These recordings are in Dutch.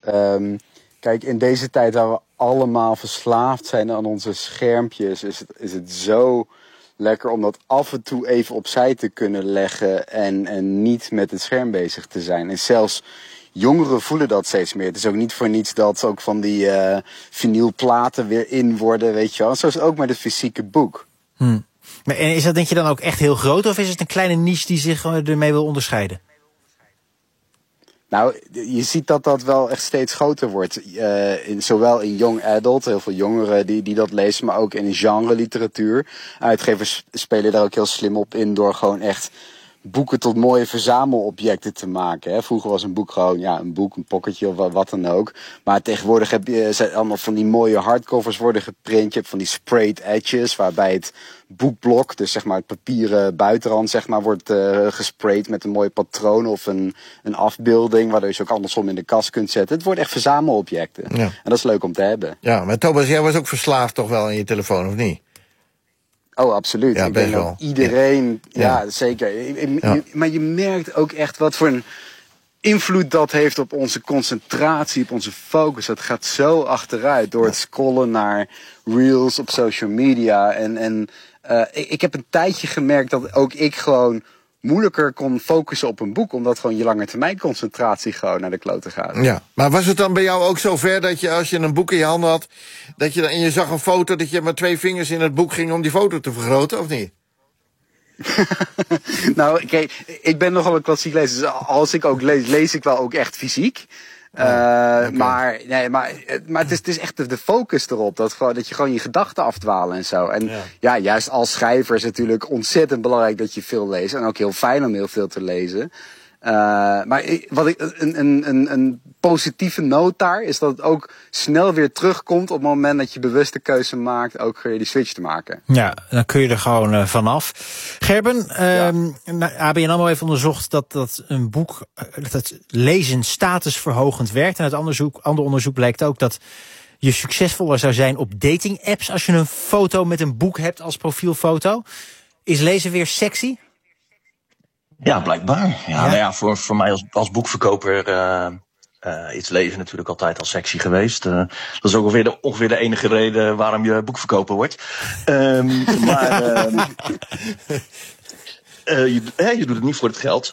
Kijk, in deze tijd waar we allemaal verslaafd zijn aan onze schermpjes, is het zo lekker om dat af en toe even opzij te kunnen leggen en niet met het scherm bezig te zijn. En zelfs jongeren voelen dat steeds meer. Het is ook niet voor niets dat ook van die vinylplaten weer in worden, weet je wel. Zo is het ook met het fysieke boek. Maar en is dat denk je dan ook echt heel groot, of is het een kleine niche die zich ermee wil onderscheiden? Nou, je ziet dat wel echt steeds groter wordt. Zowel in young adult, heel veel jongeren die dat lezen, maar ook in genre literatuur. Uitgevers spelen daar ook heel slim op in door gewoon echt boeken tot mooie verzamelobjecten te maken. Hè. Vroeger was een boek gewoon een boek, een pocketje of wat dan ook. Maar tegenwoordig zijn allemaal van die mooie hardcovers worden geprint. Je hebt van die sprayed edges, waarbij het boekblok, dus zeg maar het papieren buitenrand, zeg maar, wordt gesprayed met een mooi patroon of een afbeelding, waardoor je ze ook andersom in de kast kunt zetten. Het wordt echt verzamelobjecten. Ja. En dat is leuk om te hebben. Ja, maar Thomas, jij was ook verslaafd toch wel aan je telefoon, of niet? Oh, absoluut. Ja, ik denk dat iedereen, ja zeker. Maar je merkt ook echt wat voor een invloed dat heeft op onze concentratie, op onze focus. Dat gaat zo achteruit door het scrollen naar reels op social media. Ik heb een tijdje gemerkt dat ook ik gewoon moeilijker kon focussen op een boek, omdat gewoon je langetermijnconcentratie gewoon naar de klote gaat. Ja, maar was het dan bij jou ook zo ver dat je, als je een boek in je handen had, dat je en je zag een foto, dat je met 2 vingers in het boek ging om die foto te vergroten, of niet? Nou, kijk, ik ben nogal een klassiek lezer, dus als ik ook lees ik wel ook echt fysiek. Okay. Maar het is echt de focus erop. Dat je gewoon je gedachten afdwalen en zo. En juist als schrijver is het natuurlijk ontzettend belangrijk dat je veel leest. En ook heel fijn om heel veel te lezen. Maar een positieve noot daar is dat het ook snel weer terugkomt op het moment dat je bewuste keuze maakt, ook die switch te maken. Ja, dan kun je er gewoon vanaf. Gerben, ABN AMRO heeft onderzocht dat een boek, dat het lezen statusverhogend werkt. En uit ander onderzoek blijkt ook dat je succesvoller zou zijn op dating apps als je een foto met een boek hebt als profielfoto. Is lezen weer sexy? Ja, blijkbaar. Nou ja, voor mij als boekverkoper is lezen natuurlijk altijd al sexy geweest. Dat is ook ongeveer de enige reden waarom je boekverkoper wordt. Je doet het niet voor het geld.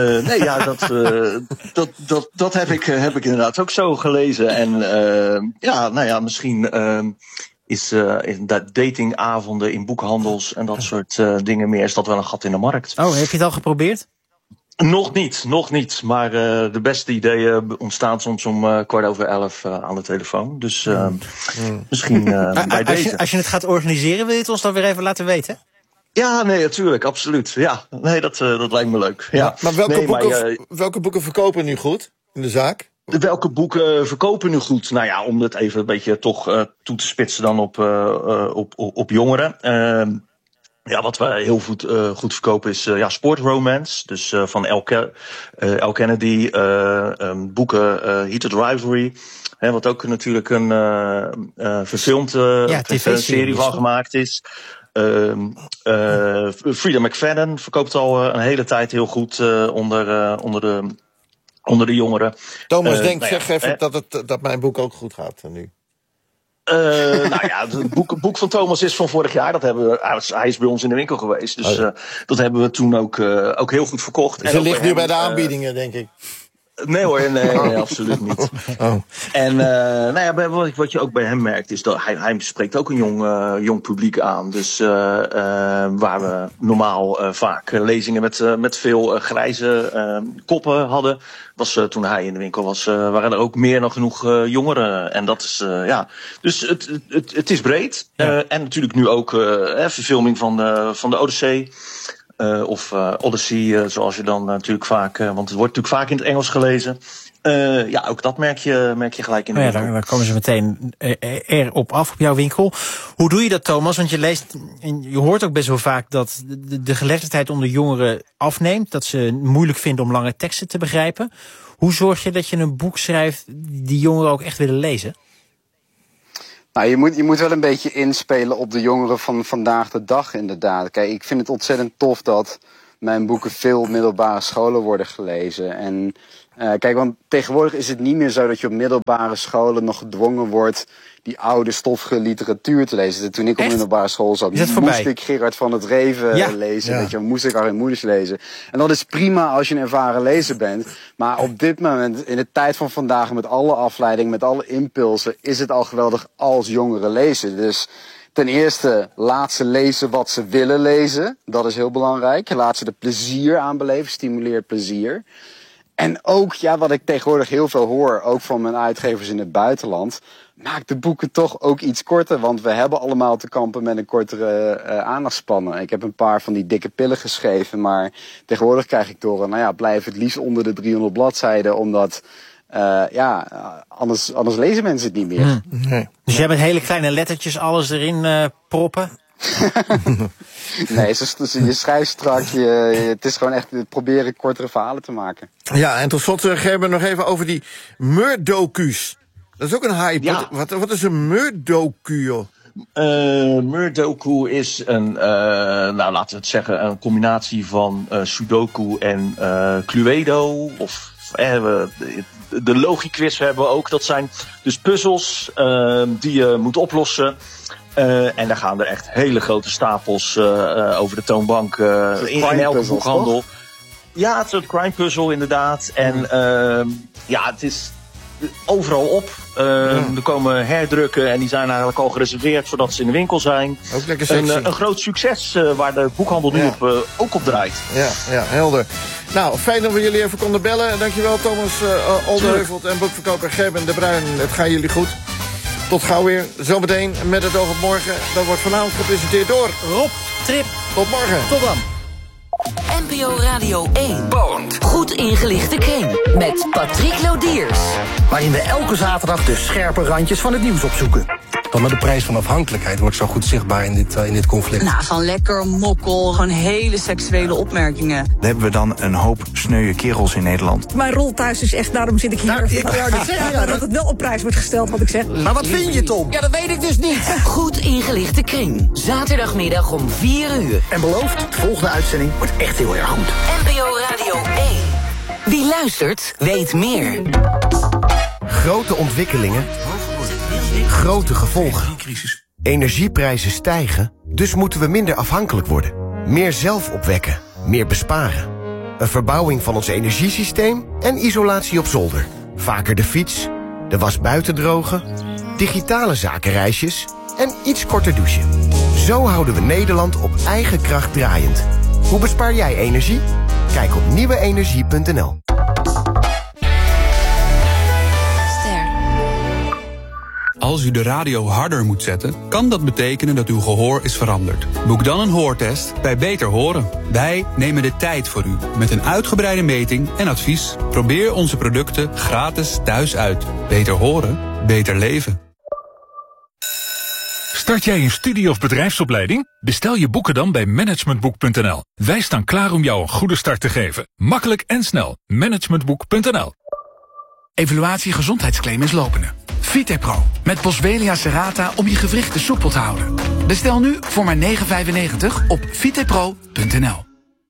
Dat heb ik inderdaad ook zo gelezen. En misschien is dat datingavonden in boekhandels en dat soort dingen meer, is dat wel een gat in de markt. Oh, heb je het al geprobeerd? Nog niet. Maar de beste ideeën ontstaan soms om 11:15 aan de telefoon. Dus misschien bij deze. Als je het gaat organiseren, wil je het ons dan weer even laten weten? Ja, nee, natuurlijk, absoluut. Ja, nee, dat lijkt me leuk. Ja. Maar welke boeken verkopen nu goed in de zaak? Welke boeken verkopen nu goed? Nou ja, om het even een beetje toch toe te spitsen dan op jongeren. Wat we heel goed verkopen is sportromance. Dus van L. Kennedy, boeken Heated Rivalry. Wat ook natuurlijk een verfilmd serie van gemaakt is. Frida McFadden verkoopt al een hele tijd heel goed onder de jongeren. Thomas, zeg even dat mijn boek ook goed gaat nu. Het boek van Thomas is van vorig jaar. Hij is bij ons in de winkel geweest. Dus dat hebben we toen ook heel goed verkocht. Dus ligt nu bij de aanbiedingen, denk ik. Nee hoor, nee, absoluut niet. Oh. En wat je ook bij hem merkt is dat hij spreekt ook een jong publiek aan. Dus waar we normaal vaak lezingen met veel grijze koppen hadden, was toen hij in de winkel was, waren er ook meer dan genoeg jongeren. En dat is dus het is breed. Ja. En natuurlijk nu ook verfilming van de Odyssee. Of Odyssey, zoals je dan natuurlijk vaak, want het wordt natuurlijk vaak in het Engels gelezen. Ook dat merk je gelijk in de winkel. Daar komen ze meteen erop af op jouw winkel. Hoe doe je dat, Thomas? Want je leest en je hoort ook best wel vaak dat de geletterdheid onder jongeren afneemt. Dat ze het moeilijk vinden om lange teksten te begrijpen. Hoe zorg je dat je een boek schrijft die jongeren ook echt willen lezen? Nou, je moet wel een beetje inspelen op de jongeren van vandaag de dag, inderdaad. Kijk, ik vind het ontzettend tof dat mijn boeken veel op middelbare scholen worden gelezen. En Kijk, want tegenwoordig is het niet meer zo dat je op middelbare scholen nog gedwongen wordt die oude stoffige literatuur te lezen. Toen ik op middelbare school zat, moest ik Gerard van het Reven lezen. Weet je, moest ik Arjen Moeders lezen. En dat is prima als je een ervaren lezer bent. Maar op dit moment, in de tijd van vandaag, met alle afleiding, met alle impulsen, is het al geweldig als jongeren lezen. Dus ten eerste, laat ze lezen wat ze willen lezen. Dat is heel belangrijk. Laat ze er plezier aan beleven. Stimuleer plezier. En ook, wat ik tegenwoordig heel veel hoor, ook van mijn uitgevers in het buitenland, maak de boeken toch ook iets korter. Want we hebben allemaal te kampen met een kortere aandachtspannen. Ik heb een paar van die dikke pillen geschreven, maar tegenwoordig krijg ik door, blijf het liefst onder de 300 bladzijden, omdat anders lezen mensen het niet meer. Nee. Dus jij met hele kleine lettertjes alles erin proppen? Nee, je schrijft strak. Het is gewoon echt proberen kortere verhalen te maken. Ja, en tot slot, Gerben, nog even over die Murdocu's. Dat is ook een hype. Ja. Wat is een Murdocu? Murdocu is laten we het zeggen, een combinatie van Sudoku en Cluedo. Of de logiquiz hebben we ook. Dat zijn dus puzzels die je moet oplossen. En daar gaan er echt hele grote stapels over de toonbank in elke boekhandel. Toch? Ja, het is een crime puzzle inderdaad. En het is overal op. Er komen herdrukken en die zijn eigenlijk al gereserveerd voordat ze in de winkel zijn. Ook lekker sexy. Een groot succes waar de boekhandel nu ook op draait. Ja, helder. Nou, fijn dat we jullie even konden bellen. Dankjewel Thomas Oldenheuvelt en boekverkoper Gerben de Bruin. Het gaat jullie goed. Tot gauw weer. Zometeen met het oog op morgen. Dat wordt vanavond gepresenteerd door Rob Trip. Tot morgen. Tot dan. NPO Radio 1. Bond. Goed ingelichte kring. Met Patrick Lodiers. Waarin we elke zaterdag de scherpe randjes van het nieuws opzoeken. Dan met de prijs van afhankelijkheid wordt zo goed zichtbaar in dit conflict. Nou, van lekker, mokkel, gewoon hele seksuele opmerkingen. Dan hebben we dan een hoop sneuwe kerels in Nederland. Mijn rol thuis is echt, daarom zit ik hier. Dat het wel op prijs wordt gesteld, wat ik zeg. Maar wat vind je, Tom? Ja, dat weet ik dus niet. Goed ingelichte kring. Zaterdagmiddag om 4 uur. En beloofd, de volgende uitzending wordt echt heel erg goed. NPO Radio 1. Wie luistert, weet meer. Grote ontwikkelingen. Grote gevolgen. Energieprijzen stijgen, dus moeten we minder afhankelijk worden. Meer zelf opwekken, meer besparen. Een verbouwing van ons energiesysteem en isolatie op zolder. Vaker de fiets, de was buiten drogen, digitale zakenreisjes en iets korter douchen. Zo houden we Nederland op eigen kracht draaiend. Hoe bespaar jij energie? Kijk op nieuweenergie.nl. Als u de radio harder moet zetten, kan dat betekenen dat uw gehoor is veranderd. Boek dan een hoortest bij Beter Horen. Wij nemen de tijd voor u met een uitgebreide meting en advies. Probeer onze producten gratis thuis uit. Beter horen, beter leven. Start jij een studie- of bedrijfsopleiding? Bestel je boeken dan bij managementboek.nl. Wij staan klaar om jou een goede start te geven. Makkelijk en snel. Managementboek.nl. Evaluatie gezondheidsclaim is lopende. Vitepro met Boswellia serrata om je gewrichten soepel te houden. Bestel nu voor maar €9,95 op vitepro.nl.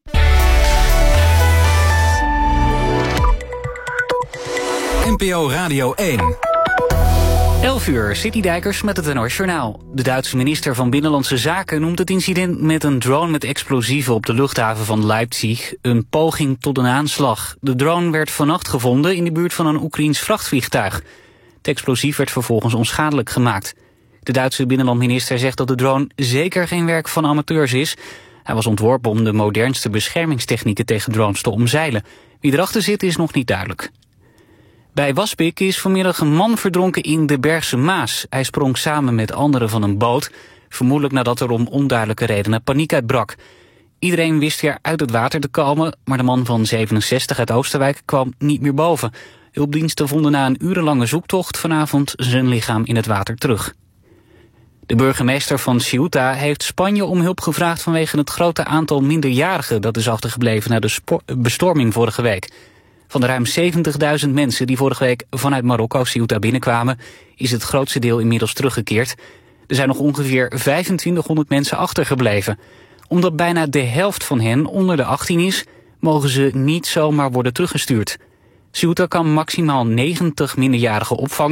NPO Radio 1. 11 uur, City Dijkers met het NOS Journaal. De Duitse minister van Binnenlandse Zaken noemt het incident met een drone met explosieven op de luchthaven van Leipzig een poging tot een aanslag. De drone werd vannacht gevonden in de buurt van een Oekraïens vrachtvliegtuig. Het explosief werd vervolgens onschadelijk gemaakt. De Duitse binnenlandminister zegt dat de drone zeker geen werk van amateurs is. Hij was ontworpen om de modernste beschermingstechnieken tegen drones te omzeilen. Wie erachter zit is nog niet duidelijk. Bij Waspik is vanmiddag een man verdronken in de Bergse Maas. Hij sprong samen met anderen van een boot, vermoedelijk nadat er om onduidelijke redenen paniek uitbrak. Iedereen wist weer uit het water te komen, maar de man van 67 uit Oosterwijk kwam niet meer boven. Hulpdiensten vonden na een urenlange zoektocht vanavond zijn lichaam in het water terug. De burgemeester van Ceuta heeft Spanje om hulp gevraagd vanwege het grote aantal minderjarigen dat is achtergebleven na de bestorming vorige week. Van de ruim 70.000 mensen die vorige week vanuit Marokko Ceuta binnenkwamen, is het grootste deel inmiddels teruggekeerd. Er zijn nog ongeveer 2500 mensen achtergebleven. Omdat bijna de helft van hen onder de 18 is, mogen ze niet zomaar worden teruggestuurd. Ceuta kan maximaal 90 minderjarigen opvangen.